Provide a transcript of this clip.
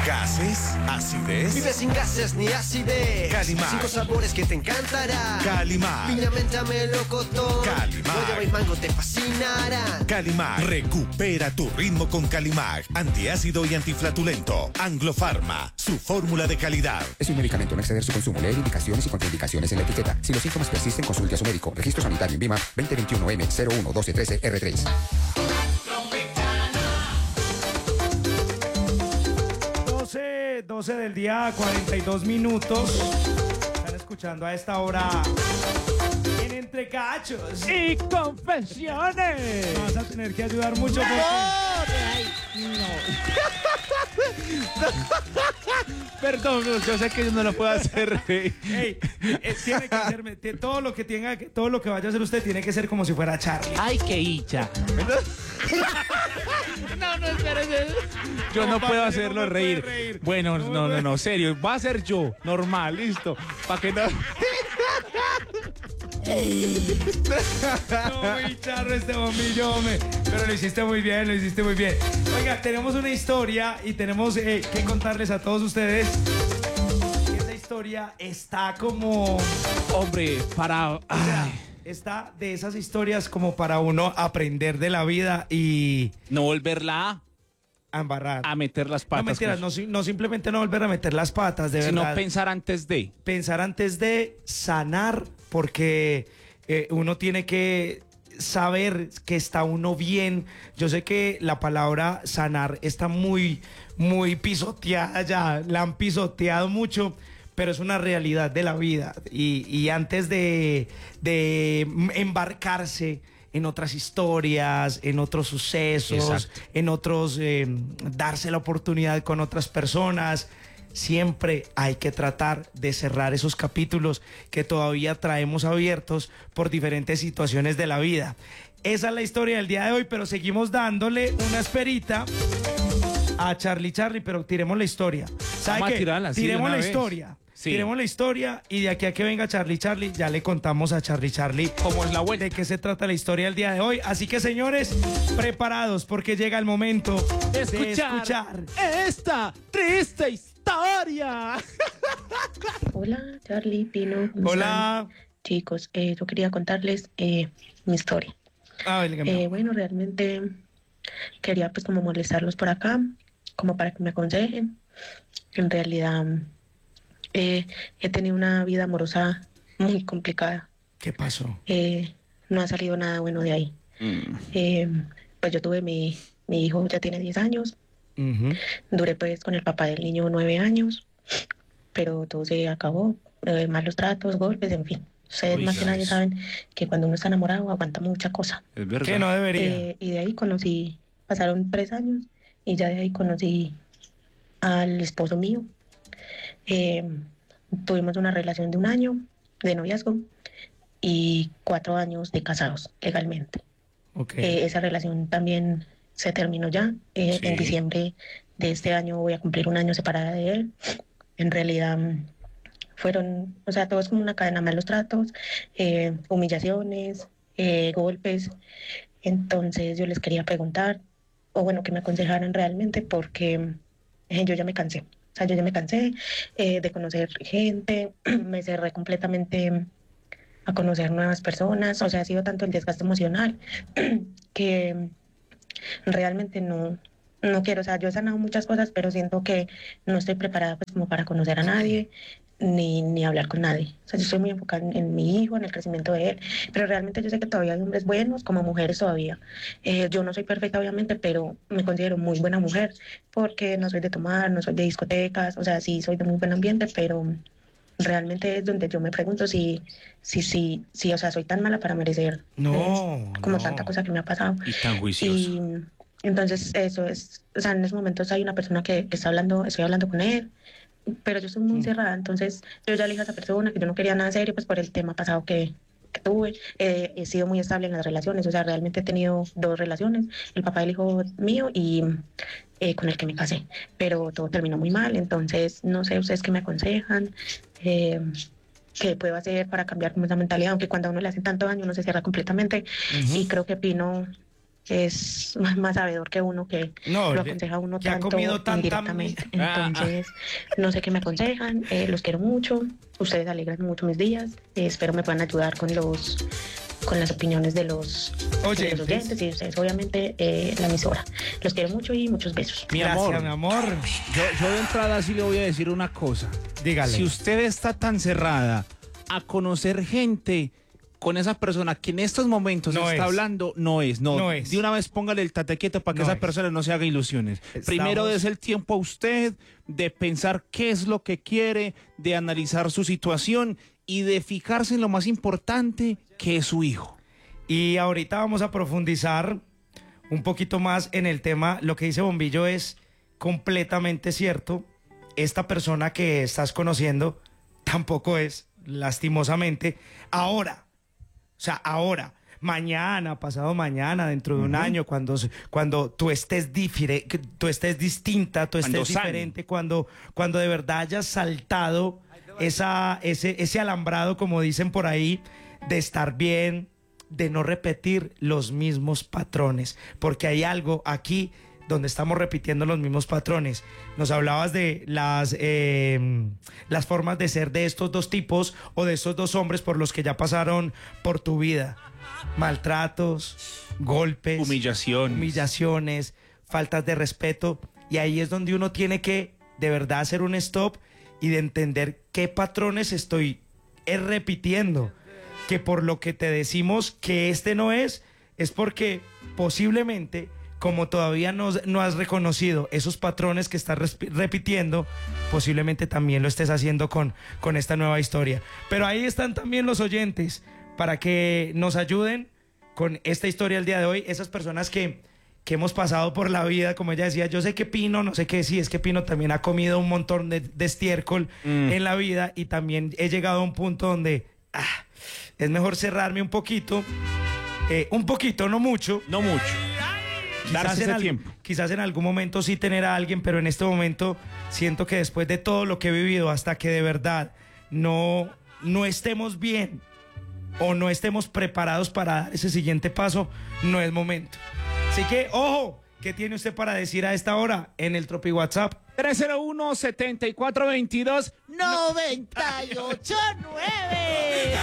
¿Gases? ¿Acidez? Vive sin gases ni acidez. Calimán. 5 sabores que te encantarán. Calimán. Piña, menta, melocotón. Calimán. Guayaba y mango te fascinarán. Calimag. Recupera tu ritmo con Calimag. Antiácido y antiflatulento. Anglo Pharma. Su fórmula de calidad. Es un medicamento, no exceder su consumo. Leer indicaciones y contraindicaciones en la etiqueta. Si los síntomas persisten, consulte a su médico. Registro sanitario en VIMA 2021-M01-1213-R3. 12 del día, 42 minutos. Están escuchando a esta hora en Entre Cachos y Confesiones. Vas a tener que ayudar mucho porque... Perdón, yo sé que yo no lo puedo hacer. Tiene que hacerme todo lo que vaya a hacer usted tiene que ser como si fuera Charlie. Ay, qué hicha. No, espérese. Yo no puedo hacerlo reír. Bueno, no, serio. Va a ser yo, normal, listo. Para que no. No, muy charro este bombillo, hombre. Pero lo hiciste muy bien, Oiga, tenemos una historia y tenemos que contarles a todos ustedes. Esa historia está como... Hombre, para... Está de esas historias como para uno aprender de la vida y... No volverla a embarrar. A meter las patas. No, mentiras, no simplemente no volver a meter las patas, de verdad. Sino pensar antes de. Pensar antes de sanar, porque uno tiene que saber que está uno bien. Yo sé que la palabra sanar está muy, muy pisoteada ya, la han pisoteado mucho, pero es una realidad de la vida. Y antes de embarcarse en otras historias, en otros sucesos, exacto, en otros, darse la oportunidad con otras personas, siempre hay que tratar de cerrar esos capítulos que todavía traemos abiertos por diferentes situaciones de la vida. Esa es la historia del día de hoy, pero seguimos dándole una esperita a Charlie, pero tiremos la historia. ¿Sabe qué? Tiremos la historia. Sí. Tiremos la historia y de aquí a que venga Charlie, ya le contamos a Charlie cómo es la vuelta, de qué se trata la historia del día de hoy. Así que, señores, preparados porque llega el momento de escuchar esta triste historia. Hola, Charlie, Pino. Hola. Chicos, yo quería contarles mi historia. Bueno, realmente quería pues como molestarlos por acá, como para que me aconsejen. En realidad... he tenido una vida amorosa muy complicada. ¿Qué pasó? No ha salido nada bueno de ahí. Pues yo tuve mi hijo, ya tiene 10 años. Duré pues con el papá del niño 9 años, pero todo se acabó. Malos tratos, golpes, en fin. Ustedes más que nadie saben que cuando uno está enamorado aguanta mucha cosa. Es verdad. Que no debería. Y de ahí pasaron 3 años y ya de ahí conocí al esposo mío. Tuvimos una relación de 1 año de noviazgo y 4 años de casados legalmente. Okay. Esa relación también se terminó ya. Sí. En diciembre de este año voy a cumplir 1 año separada de él. En realidad todo es como una cadena, malos tratos, humillaciones, golpes. Entonces yo les quería preguntar, o bueno, que me aconsejaran realmente, porque yo ya me cansé. O sea, yo ya me cansé de conocer gente, me cerré completamente a conocer nuevas personas. O sea, ha sido tanto el desgaste emocional que realmente no quiero. O sea, yo he sanado muchas cosas, pero siento que no estoy preparada pues como para conocer a nadie, ni hablar con nadie. O sea, yo estoy muy enfocada en mi hijo, en el crecimiento de él, pero realmente yo sé que todavía hay hombres buenos, como mujeres todavía. Yo no soy perfecta, obviamente, pero me considero muy buena mujer, porque no soy de tomar, no soy de discotecas, o sea, sí soy de muy buen ambiente, pero realmente es donde yo me pregunto si, o sea, soy tan mala para merecer tanta cosa que me ha pasado. Y tan juicioso. Y entonces eso es, o sea, en esos momentos hay una persona que estoy hablando con él, pero yo soy muy cerrada. Entonces yo ya le dije a esa persona que yo no quería nada serio, pues por el tema pasado que tuve. He sido muy estable en las relaciones, o sea, realmente he tenido 2 relaciones, el papá del hijo mío y con el que me casé, pero todo terminó muy mal. Entonces no sé ustedes qué me aconsejan, qué puedo hacer para cambiar como esa mentalidad, aunque cuando a uno le hace tanto daño uno se cierra completamente. Y creo que Pino es más sabedor que uno, que No, lo aconseja a uno ya ha tanto comido tanta indirectamente. Entonces, no sé qué me aconsejan, los quiero mucho, ustedes alegran mucho mis días, espero me puedan ayudar con las opiniones de los oyentes y ustedes, obviamente, la emisora. Los quiero mucho y muchos besos. Gracias, mi amor. Yo de entrada sí le voy a decir una cosa. Dígale. Si usted está tan cerrada a conocer gente con esa persona que en estos momentos No está es. hablando, no es. Es. De una vez póngale el tate quieto para que No esa es. persona no se haga ilusiones. Primero des el tiempo a usted de pensar qué es lo que quiere, de analizar su situación y de fijarse en lo más importante, que es su hijo. Y ahorita vamos a profundizar un poquito más en el tema. Lo que dice Bombillo es completamente cierto. Esta persona que estás conociendo tampoco es, lastimosamente, ahora, mañana, pasado mañana, dentro de un año, cuando tú estés tú estés distinta, tú estés diferente, cuando de verdad hayas saltado ese alambrado, como dicen por ahí, de estar bien, de no repetir los mismos patrones, porque hay algo aquí donde estamos repitiendo los mismos patrones. Nos hablabas de las formas de ser de estos dos tipos o de estos dos hombres por los que ya pasaron por tu vida. Maltratos, golpes, humillaciones, faltas de respeto. Y ahí es donde uno tiene que de verdad hacer un stop y de entender qué patrones estoy repitiendo. Que por lo que te decimos que este no es porque posiblemente, como todavía no has reconocido esos patrones que estás repitiendo, posiblemente también lo estés haciendo con esta nueva historia. Pero ahí están también los oyentes para que nos ayuden con esta historia el día de hoy. Esas personas que hemos pasado por la vida, como ella decía, yo sé que Pino, no sé qué, sí, es que Pino también ha comido un montón de estiércol en la vida, y también he llegado a un punto donde es mejor cerrarme un poquito, no mucho. No mucho. Darse ese tiempo. Quizás en algún momento sí tener a alguien, pero en este momento siento que después de todo lo que he vivido, hasta que de verdad no estemos bien o no estemos preparados para dar ese siguiente paso, no es momento. Así que, ojo, ¿qué tiene usted para decir a esta hora en el Tropi WhatsApp? 301-7422-989.